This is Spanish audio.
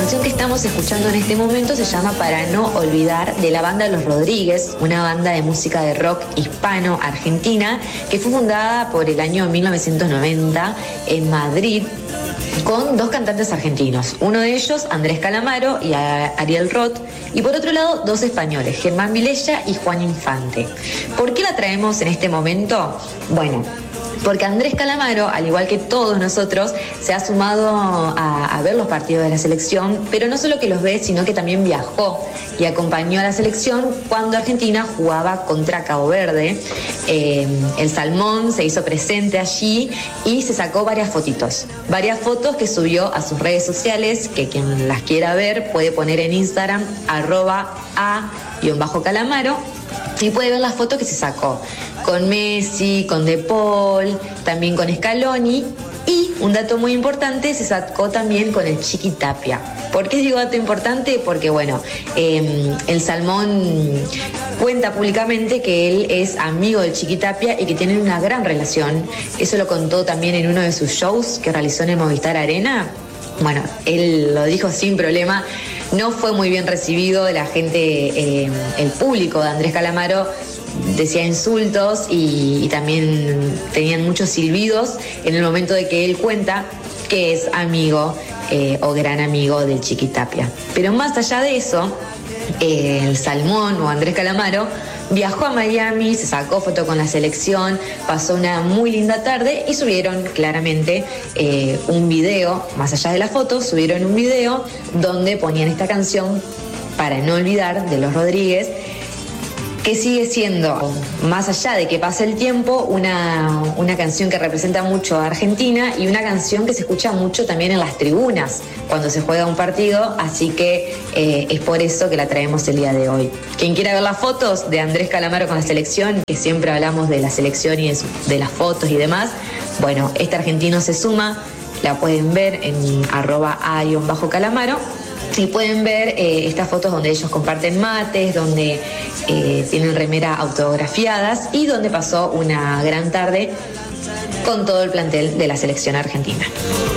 canción que estamos escuchando en este momento se llama Para no olvidar, de la banda Los Rodríguez, una banda de música de rock hispano argentina que fue fundada por el año 1990 en Madrid, con dos cantantes argentinos, uno de ellos Andrés Calamaro y Ariel Roth, y por otro lado dos españoles, Germán Vilella y Juan Infante. ¿Por qué la traemos en este momento? Bueno, porque Andrés Calamaro, al igual que todos nosotros, se ha sumado a ver los partidos de la selección, pero no solo que los ve, sino que también viajó y acompañó a la selección cuando Argentina jugaba contra Cabo Verde. El Salmón se hizo presente allí y se sacó varias fotos que subió a sus redes sociales, que quien las quiera ver puede poner en Instagram @a_calamaro, y puede ver las fotos que se sacó con Messi, con De Paul, también con Scaloni, y un dato muy importante, se sacó también con el Chiqui Tapia. ¿Por qué digo dato importante? Porque bueno, el Salmón cuenta públicamente que él es amigo del Chiqui Tapia y que tienen una gran relación. Eso lo contó también en uno de sus shows que realizó en el Movistar Arena. Bueno, él lo dijo sin problema. No fue muy bien recibido de la gente, el público de Andrés Calamaro decía insultos y también tenían muchos silbidos en el momento de que él cuenta que es amigo o gran amigo del Chiqui Tapia. Pero más allá de eso, el Salmón o Andrés Calamaro viajó a Miami, se sacó foto con la selección, pasó una muy linda tarde y subieron claramente un video, más allá de las fotos, subieron un video donde ponían esta canción Para no olvidar, de Los Rodríguez, que sigue siendo, más allá de que pase el tiempo, una canción que representa mucho a Argentina y una canción que se escucha mucho también en las tribunas cuando se juega un partido, así que es por eso que la traemos el día de hoy. Quien quiera ver las fotos de Andrés Calamaro con la selección, que siempre hablamos de la selección y de las fotos y demás, bueno, este argentino se suma, la pueden ver en @a_calamaro. Y pueden ver estas fotos donde ellos comparten mates, donde tienen remera autografiadas y donde pasó una gran tarde con todo el plantel de la selección argentina.